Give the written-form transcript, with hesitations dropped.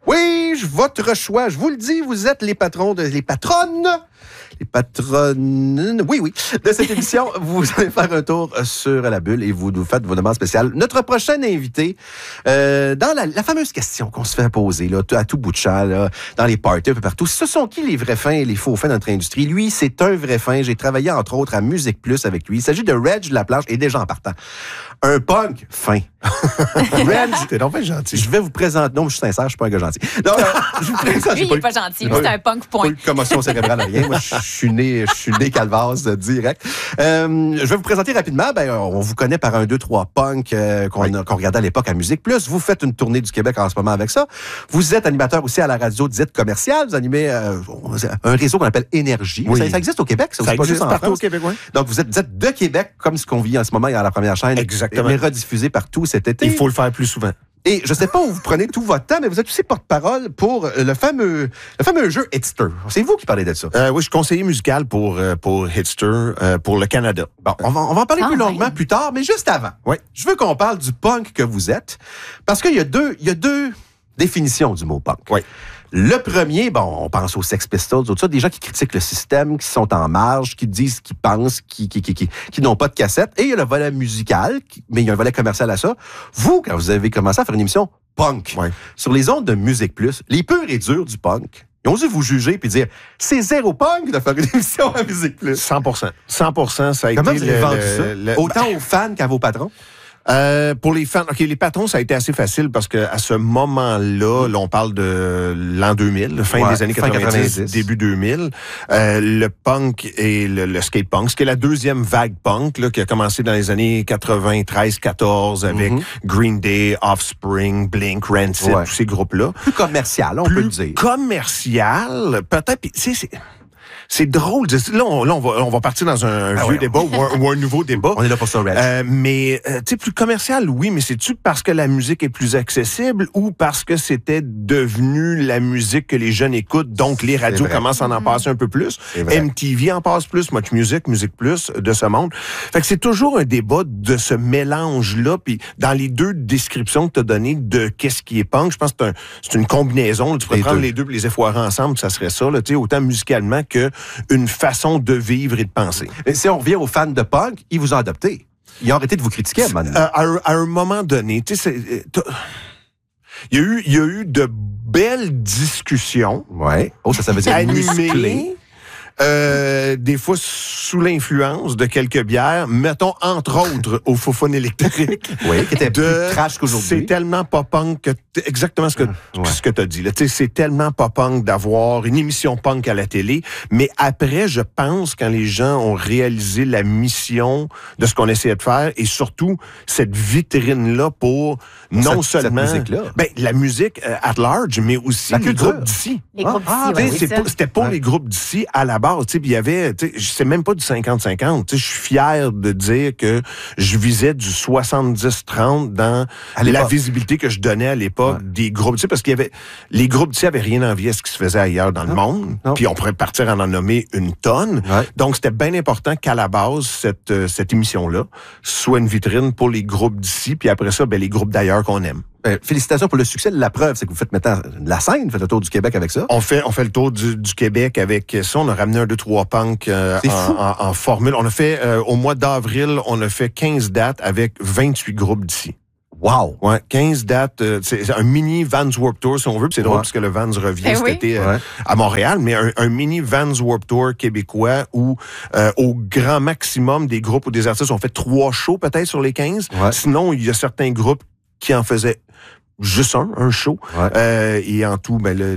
Oui, votre choix. Je vous le dis, vous êtes les patronnes, oui, de cette émission. Vous allez faire un tour sur la bulle et vous nous faites vos demandes spéciales. Notre prochain invité, dans la fameuse question qu'on se fait poser là, à tout bout de champ, là, dans les parties, un peu partout, ce sont qui les vrais fins et les faux fins de notre industrie? Lui, c'est un vrai fin. J'ai travaillé, entre autres, à Musique Plus avec lui. Il s'agit de Reg Laplanche, et déjà en partant. Un punk fin. Reg, t'es donc bien gentil. Je vais vous présenter... Non, je suis sincère, je suis pas un gars gentil. Non, je vous présente... Lui, il n'est pas gentil. Lui, c'est un punk point. Pas eu de commotion cérébrale, rien. Moi, je suis né calvase direct. Je vais vous présenter rapidement. On vous connaît par un 2-3 punk qu'on regardait à l'époque à Musique Plus. Vous faites une tournée du Québec en ce moment avec ça. Vous êtes animateur aussi à la radio dite commerciale. Vous animez un réseau qu'on appelle Énergie. Oui. Ça existe au Québec? Ça existe partout au Québec, oui. Donc, vous êtes de Québec, comme ce qu'on vit en ce moment à la première chaîne. Exactement. Mais rediffusé partout cet été. Il faut le faire plus souvent. Et je ne sais pas où vous prenez tout votre temps, mais vous êtes aussi porte-parole pour le fameux jeu Hitster. C'est vous qui parlez de ça. Oui, je suis conseiller musical pour Hitster, pour le Canada. Bon, on va en parler plus longuement plus tard, mais juste avant. Oui. Je veux qu'on parle du punk que vous êtes, parce qu'il y a deux définitions du mot punk. Oui. Le premier, on pense aux Sex Pistols, tout ça, des gens qui critiquent le système, qui sont en marge, qui disent ce qu'ils pensent, qui n'ont pas de cassette. Et il y a le volet musical, mais il y a un volet commercial à ça. Vous, quand vous avez commencé à faire une émission punk, sur les ondes de Musique Plus, les purs et durs du punk, ils ont dû vous juger puis dire c'est zéro punk de faire une émission à Musique Plus. 100%. 100%, ça a Comment été... vous avez vendu ça? Autant aux fans qu'à vos patrons? Pour les fans, les patrons, ça a été assez facile parce que à ce moment-là, on parle de l'an 2000, fin des années 90, début 2000. Le punk et le skate punk, ce qui est la deuxième vague punk là, qui a commencé dans les années 93-14 avec Green Day, Offspring, Blink, Rancid, tous ces groupes-là. Plus commercial, on peut le dire. Commercial, peut-être. C'est drôle. Là, on va partir dans un vieux débat ou un nouveau débat. On est là pour ça, Reg. Mais, tu sais, plus commercial, oui, mais c'est-tu parce que la musique est plus accessible ou parce que c'était devenu la musique que les jeunes écoutent, donc les radios commencent à en passer un peu plus. MTV en passe plus, Much Music, Musique Plus, de ce monde. Fait que c'est toujours un débat de ce mélange-là, puis dans les deux descriptions que tu as données de qu'est-ce qui est punk, je pense que c'est une combinaison. Là, tu pourrais prendre les deux et les effoirer ensemble, ça serait ça, là, tu sais, autant musicalement que une façon de vivre et de penser. Et si on revient aux fans de punk, ils vous ont adopté. Ils ont arrêté de vous critiquer à un moment donné. Tu sais, il y a eu de belles discussions. Ouais. Oh, ça veut dire animées. Des fois sous l'influence de quelques bières, mettons entre autres au Fofone électrique. Oui, qui était plus trash qu'aujourd'hui. C'est tellement pas punk que exactement ce que tu as dit là. Tu sais, c'est tellement pas punk d'avoir une émission punk à la télé, mais après je pense quand les gens ont réalisé la mission de ce qu'on essayait de faire et surtout cette vitrine là pour non seulement cette musique-là. La musique at large, mais aussi les groupes d'ici. Les groupes d'ici, c'était pas les groupes d'ici à la base. Il y avait, c'est même pas du 50-50. Je suis fier de dire que je visais du 70-30 dans la visibilité que je donnais à l'époque des groupes. Parce qu'il y avait, les groupes d'ici avaient rien envie à ce qui se faisait ailleurs dans le monde. Puis on pourrait partir en nommer une tonne. Donc c'était bien important qu'à la base, cette émission-là soit une vitrine pour les groupes d'ici. Puis après ça, les groupes d'ailleurs qu'on aime. Félicitations pour le succès. La preuve, c'est que vous faites maintenant la scène, vous faites le tour du Québec avec ça. On fait le tour du Québec avec ça. On a ramené un 2-3 punk en formule. On a fait, au mois d'avril, on a fait 15 dates avec 28 groupes d'ici. Wow! Ouais, 15 dates. C'est un mini Vans Warped Tour, si on veut. Puis c'est drôle parce que le Vans revient cet été à Montréal. Mais un mini Vans Warped Tour québécois où, au grand maximum des groupes ou des artistes, on fait 3 shows peut-être sur les 15. Sinon, il y a certains groupes qui en faisaient juste un show. Et en tout,